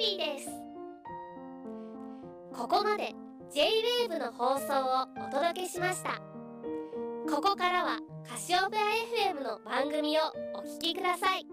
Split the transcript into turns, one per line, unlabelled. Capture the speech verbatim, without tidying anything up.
ビーです。ここまで ジェイウェーブ の放送をお届けしました。ここからはカシオペア エフエム の番組をお聞きください。